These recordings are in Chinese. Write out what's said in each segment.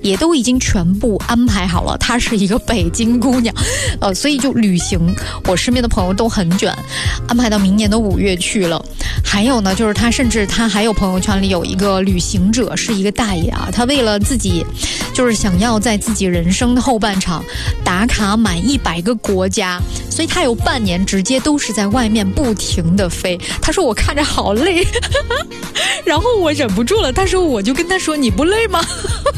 也都已经全部安排好了。她是一个北京姑娘，所以就旅行，我身边的朋友都很卷，安排到明年的5月去了。还有呢，就是他还有朋友圈里有一个旅行者，是一个大爷啊，他为了自己，就是想要在自己人生的后半场打卡满100个国家，所以他有半年直接都是在外面不停的飞。他说我看着好累，然后我忍不住了，我就跟他说你不累吗？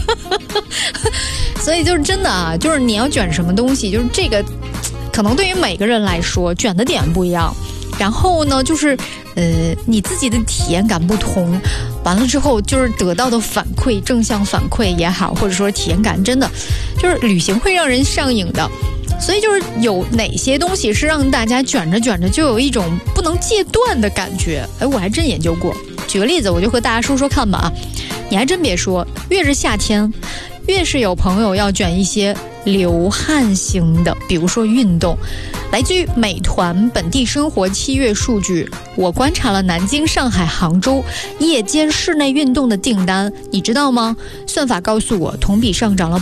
所以就是真的啊，就是你要卷什么东西，就是这个可能对于每个人来说卷的点不一样，然后呢就是你自己的体验感不同，完了之后就是得到的反馈，正向反馈也好，或者说体验感，真的就是旅行会让人上瘾的。所以就是有哪些东西是让大家卷着卷着就有一种不能戒断的感觉，我还真研究过。举个例子，我就和大家说说看吧啊，你还真别说，越是夏天越是有朋友要卷一些流汗型的，比如说运动。来自于美团本地生活7月数据，我观察了南京、上海、杭州夜间室内运动的订单，你知道吗？算法告诉我，同比上涨了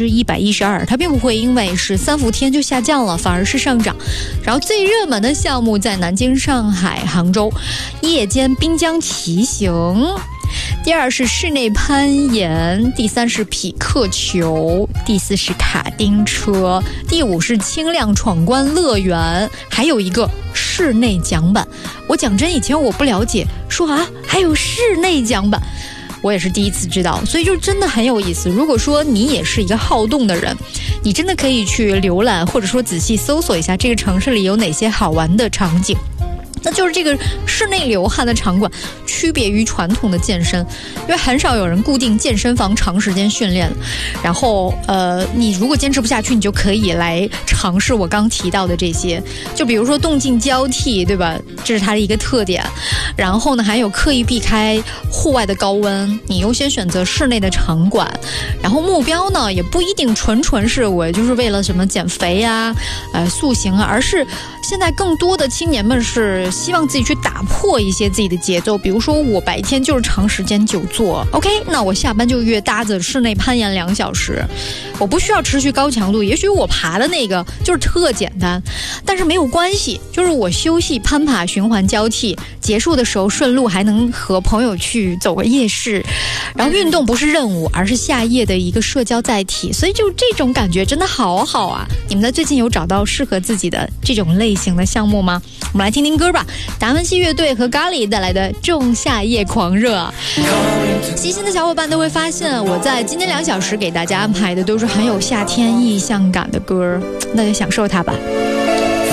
112%，它并不会因为是3伏天就下降了，反而是上涨。然后最热门的项目在南京、上海、杭州，夜间滨江骑行。第2是室内攀岩，第3是匹克球，第4是卡丁车，第5是轻量闯关乐园，还有一个室内桨板。我讲真，以前我不了解，说啊还有室内桨板，我也是第一次知道，所以就真的很有意思。如果说你也是一个好动的人，你真的可以去浏览，或者说仔细搜索一下这个城市里有哪些好玩的场景。那就是这个室内流汗的场馆区别于传统的健身，因为很少有人固定健身房长时间训练，然后你如果坚持不下去，你就可以来尝试我刚提到的这些，就比如说动静交替，对吧？这是它的一个特点。然后呢，还有刻意避开户外的高温，你优先选择室内的场馆。然后目标呢，也不一定纯是我就是为了什么减肥啊、塑形啊，而是现在更多的青年们是希望自己去打破一些自己的节奏，比如说我白天就是长时间久坐 ，OK， 那我下班就约搭子室内攀岩2小时，我不需要持续高强度，也许我爬的那个就是特简单，但是没有关系，就是我休息攀爬循环交替，结束的时候顺路还能和朋友去走个夜市，然后运动不是任务，而是下夜的一个社交载体，所以就这种感觉真的好好啊！你们在最近有找到适合自己的这种类型的项目吗？我们来听听歌吧，达文西乐队和咖喱带来的《仲夏夜狂热》。细心的小伙伴都会发现，我在今天2小时给大家安排的都是很有夏天意象感的歌，那就享受它吧。